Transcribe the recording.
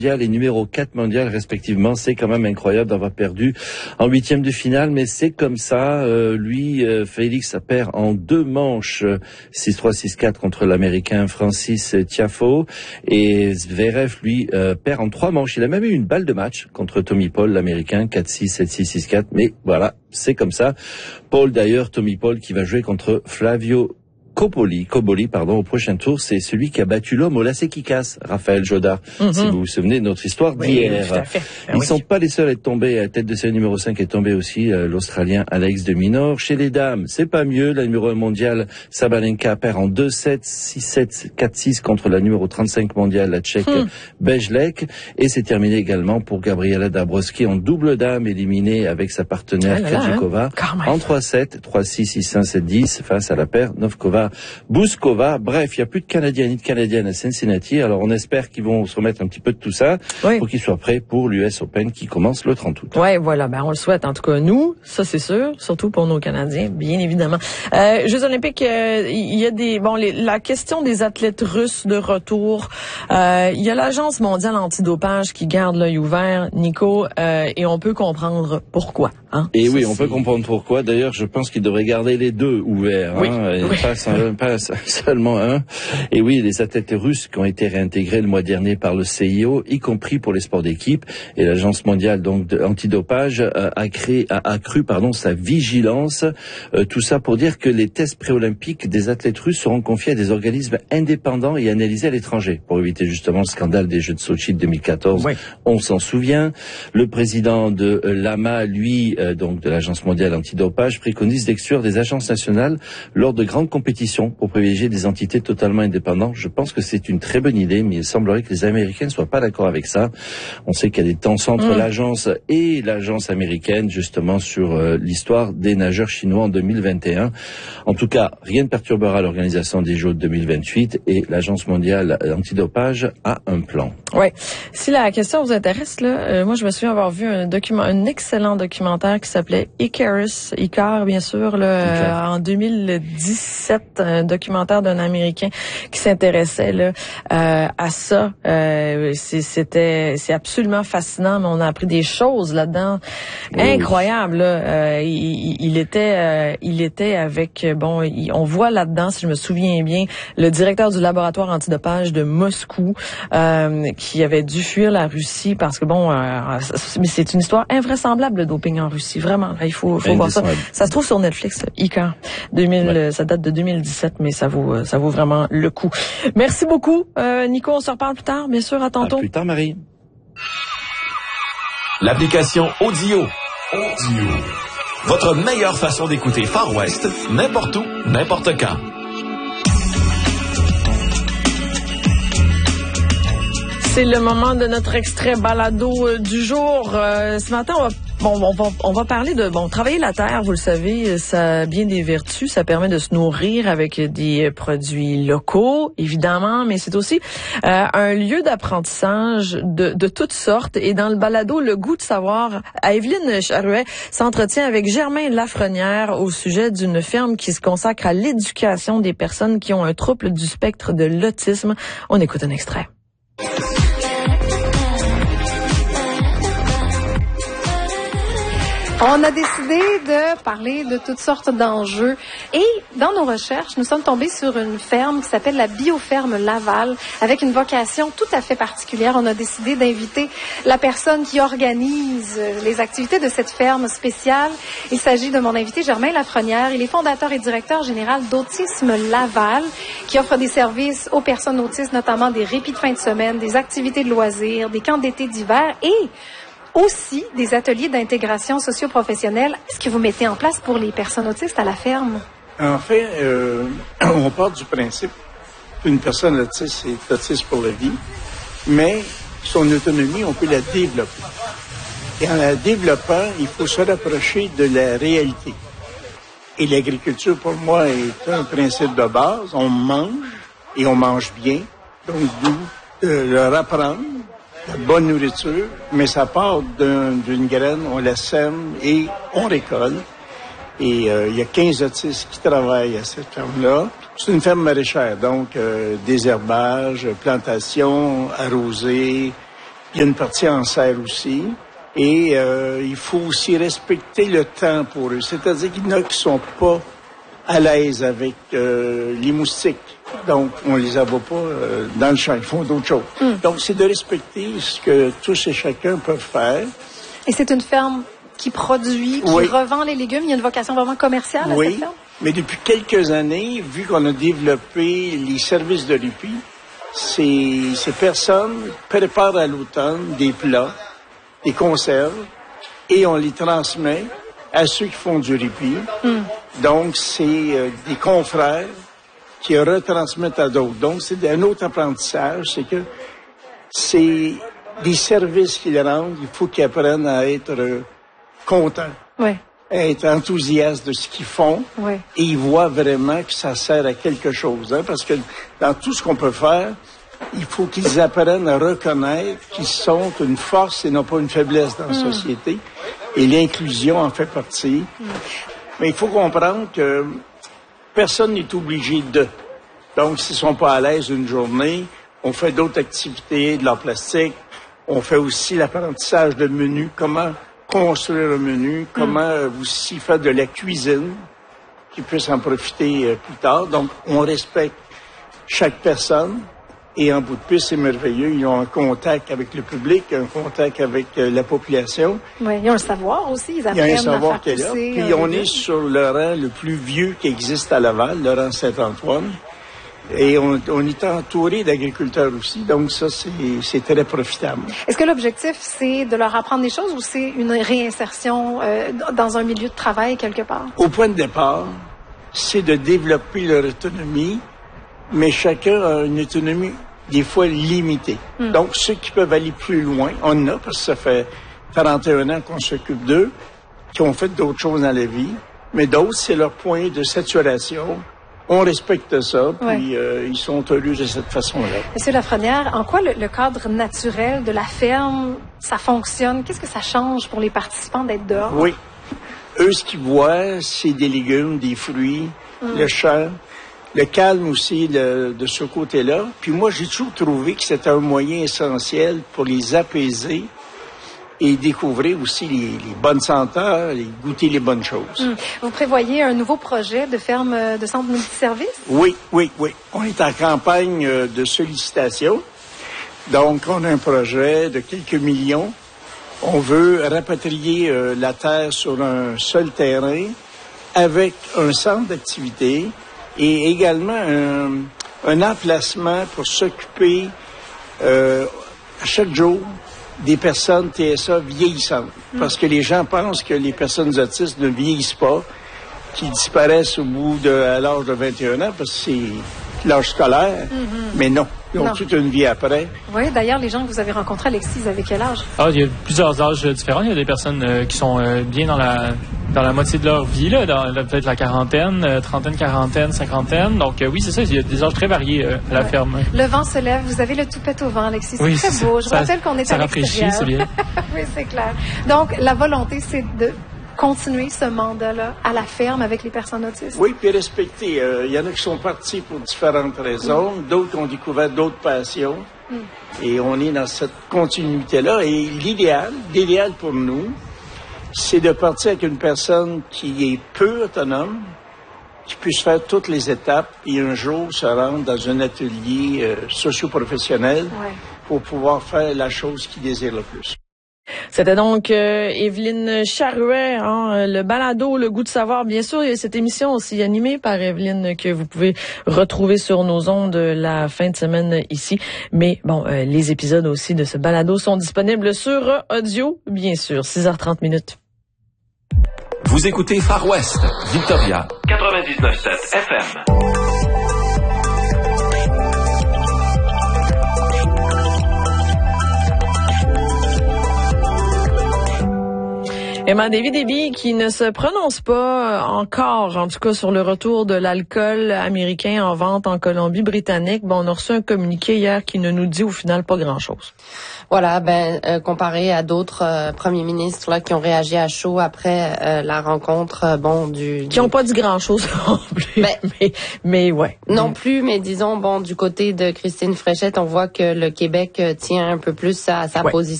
et numéro 4 mondial respectivement. C'est quand même incroyable d'avoir perdu en huitième de finale, mais c'est comme ça. Félix perd en 2 manches, 6-3, 6-4 contre l'Américain Francis Tiafoe, et Zverev, lui, perd en 3 manches. Il a même eu une balle de match contre Tommy Paul, l'Américain, 4-6, 7-6, 6-4, mais voilà, c'est comme ça. Tommy Paul qui va jouer contre Flavio Cobolli, au prochain tour. C'est celui qui a battu l'homme au lacet qui casse, Raphaël Jodard, si vous vous souvenez de notre histoire d'hier. Ils ne sont pas les seuls à être tombés. À la tête de série numéro 5 est tombé aussi l'Australien Alex de Minaur. Chez les dames, c'est pas mieux. La numéro 1 mondiale, Sabalenka, perd en 2-7, 6-7, 4-6 contre la numéro 35 mondiale, la Tchèque Bejlek. Et c'est terminé également pour Gabriela Dabrowski en double dame, éliminée avec sa partenaire Krejcikova en 3-7, 3-6, 6-1, 7-10 face à la paire Novkova-Bouskova. Bref, il n'y a plus de Canadiens ni de Canadiennes à Cincinnati. Alors on espère qu'ils vont se remettre un petit peu de tout ça pour qu'ils soient prêts pour l'US Open qui commence le 30 août. Ouais, voilà, on le souhaite. En tout cas, nous, ça c'est sûr, surtout pour nos Canadiens, bien évidemment. Jeux olympiques, il y a la question des athlètes russes de retour. Il y a l'Agence mondiale antidopage qui garde l'œil ouvert, Nico, et on peut comprendre pourquoi. Hein? Et oui, on peut comprendre pourquoi. D'ailleurs, je pense qu'ils devraient garder les 2 ouverts. Pas seulement un. Et oui, les athlètes russes qui ont été réintégrés le mois dernier par le CIO, y compris pour les sports d'équipe, et l'Agence mondiale antidopage a accru sa vigilance. Tout ça pour dire que les tests préolympiques des athlètes russes seront confiés à des organismes indépendants et analysés à l'étranger, pour éviter justement le scandale des Jeux de Sochi de 2014. On s'en souvient. Le président de l'AMA, lui, de l'Agence mondiale antidopage, préconise d'exclure des agences nationales lors de grandes compétitions pour privilégier des entités totalement indépendantes. Je pense que c'est une très bonne idée, mais il semblerait que les Américains ne soient pas d'accord avec ça. On sait qu'il y a des tensions entre l'agence et l'agence américaine, justement, sur l'histoire des nageurs chinois en 2021. En tout cas, rien ne perturbera l'organisation des Jeux de 2028 et l'Agence mondiale antidopage a un plan. Ouais. Si la question vous intéresse, moi je me souviens avoir vu un excellent documentaire qui s'appelait Icar, bien sûr, en 2017, un documentaire d'un Américain qui s'intéressait à ça. C'est absolument fascinant, mais on a appris des choses là-dedans incroyables. Il était avec on voit là-dedans, si je me souviens bien, le directeur du laboratoire antidopage de Moscou qui avait dû fuir la Russie parce que mais c'est une histoire invraisemblable le doping en Russie, vraiment. Là, il faut voir ça. Ça se trouve sur Netflix, Icar. Ça date de 2017, mais ça vaut vraiment le coup. Merci beaucoup, Nico. On se reparle plus tard, bien sûr. À tantôt. À plus tard, Marie. L'application Audio. Votre meilleure façon d'écouter Far West, n'importe où, n'importe quand. C'est le moment de notre extrait balado du jour. Ce matin, on va parler de travailler la terre, vous le savez, ça a bien des vertus, ça permet de se nourrir avec des produits locaux, évidemment, mais c'est aussi un lieu d'apprentissage de toutes sortes. Et dans le balado Le goût de savoir, Evelyne Charouet s'entretient avec Germain Lafrenière au sujet d'une ferme qui se consacre à l'éducation des personnes qui ont un trouble du spectre de l'autisme. On écoute un extrait. On a décidé de parler de toutes sortes d'enjeux et dans nos recherches, nous sommes tombés sur une ferme qui s'appelle la Bioferme Laval avec une vocation tout à fait particulière. On a décidé d'inviter la personne qui organise les activités de cette ferme spéciale. Il s'agit de mon invité Germain Lafrenière. Il est fondateur et directeur général d'Autisme Laval qui offre des services aux personnes autistes, notamment des répits de fin de semaine, des activités de loisirs, des camps d'été d'hiver et aussi des ateliers d'intégration socio-professionnelle. Qu'est-ce que vous mettez en place pour les personnes autistes à la ferme? En fait, on part du principe qu'une personne autiste est autiste pour la vie, mais son autonomie, on peut la développer. Et en la développant, il faut se rapprocher de la réalité. Et l'agriculture, pour moi, est un principe de base. On mange, et on mange bien. Donc, d'où leur apprendre la bonne nourriture, mais ça part d'une graine, on la sème et on récolte. Et il y a 15 autistes qui travaillent à cette ferme-là. C'est une ferme maraîchère, donc désherbage, plantation, arrosée, Il y a une partie en serre aussi. Et il faut aussi respecter le temps pour eux. C'est-à-dire qu'il y en a qui sont pas à l'aise avec les moustiques. Donc, on les abat pas dans le champ. Ils font d'autres choses. Donc, c'est de respecter ce que tous et chacun peuvent faire. Et c'est une ferme qui produit, qui revend les légumes. Il y a une vocation vraiment commerciale à cette ferme? Mais depuis quelques années, vu qu'on a développé les services de répit, ces personnes préparent à l'automne des plats, des conserves, et on les transmet à ceux qui font du répit. Donc, c'est des confrères qui retransmettent à d'autres. Donc, c'est un autre apprentissage, c'est que c'est des services qu'ils rendent, il faut qu'ils apprennent à être contents, à être enthousiastes de ce qu'ils font, et ils voient vraiment que ça sert à quelque chose. Hein, parce que dans tout ce qu'on peut faire, il faut qu'ils apprennent à reconnaître qu'ils sont une force et non pas une faiblesse dans la société. Et l'inclusion en fait partie. Mais il faut comprendre que personne n'est obligé de. Donc, s'ils sont pas à l'aise une journée, on fait d'autres activités, de l'art plastique. On fait aussi l'apprentissage de menu, comment construire un menu, comment aussi faire de la cuisine, qu'ils puissent en profiter plus tard. Donc, on respecte chaque personne. Et en bout de piste, c'est merveilleux. Ils ont un contact avec le public, un contact avec la population. Oui, ils ont un savoir aussi. Ils apprennent à faire pousser. Puis on est sur le rang le plus vieux qui existe à Laval, le rang Saint-Antoine. Et on est entouré d'agriculteurs aussi. Donc ça, c'est très profitable. Est-ce que l'objectif, c'est de leur apprendre des choses ou c'est une réinsertion dans un milieu de travail quelque part? Au point de départ, c'est de développer leur autonomie. Mais chacun a une autonomie, des fois, limitée. Donc, ceux qui peuvent aller plus loin, on en a, parce que ça fait 41 ans qu'on s'occupe d'eux, qui ont fait d'autres choses dans la vie. Mais d'autres, c'est leur point de saturation. On respecte ça, puis ils sont heureux de cette façon-là. Monsieur Lafrenière, en quoi le cadre naturel de la ferme, ça fonctionne? Qu'est-ce que ça change pour les participants d'être dehors? Oui. Eux, ce qu'ils voient, c'est des légumes, des fruits, le champ. Le calme aussi de ce côté-là. Puis moi, j'ai toujours trouvé que c'était un moyen essentiel pour les apaiser et découvrir aussi les bonnes senteurs et goûter les bonnes choses. Vous prévoyez un nouveau projet de ferme de centre multiservice? Oui. On est en campagne de sollicitation. Donc, on a un projet de quelques millions. On veut rapatrier la terre sur un seul terrain avec un centre d'activité et également un emplacement pour s'occuper à chaque jour des personnes TSA vieillissantes. Parce que les gens pensent que les personnes autistes ne vieillissent pas, qu'ils disparaissent à l'âge de 21 ans, parce que c'est l'âge scolaire. Mais non, ils ont toute une vie après. Oui, d'ailleurs, les gens que vous avez rencontrés, Alexis, ils avaient quel âge? Il y a plusieurs âges différents. Il y a des personnes qui sont bien dans la moitié de leur vie, là, dans peut-être la quarantaine, trentaine, quarantaine, cinquantaine. Donc oui, c'est ça, il y a des âges très variés à la ferme. Le vent se lève, vous avez le toupette au vent, Alexis. C'est très beau. Je rappelle qu'on est à l'extérieur. Ça rafraîchit, c'est bien. Oui, c'est clair. Donc, la volonté, c'est de continuer ce mandat-là à la ferme avec les personnes autistes. Oui, puis respecter. Il y en a qui sont partis pour différentes raisons, d'autres qui ont découvert d'autres passions. Et on est dans cette continuité-là. Et l'idéal pour nous, c'est de partir avec une personne qui est peu autonome, qui puisse faire toutes les étapes et un jour se rendre dans un atelier socio-professionnel pour pouvoir faire la chose qu'il désire le plus. C'était donc Évelyne Charouet, le balado, le goût de savoir. Bien sûr, il y a cette émission aussi animée par Évelyne que vous pouvez retrouver sur nos ondes la fin de semaine ici. Mais bon, les épisodes aussi de ce balado sont disponibles sur audio, bien sûr, 6h30. Vous écoutez Far West, Victoria, 99.7 FM. Emma David qui ne se prononce pas encore, en tout cas sur le retour de l'alcool américain en vente en Colombie-Britannique. Bon, on a reçu un communiqué hier qui ne nous dit au final pas grand-chose. Voilà, comparé à d'autres premiers ministres là qui ont réagi à chaud après la rencontre, qui n'ont pas dit grand-chose non plus. Mais ouais. Non plus, mais disons du côté de Christine Fréchette, on voit que le Québec tient un peu plus à sa position.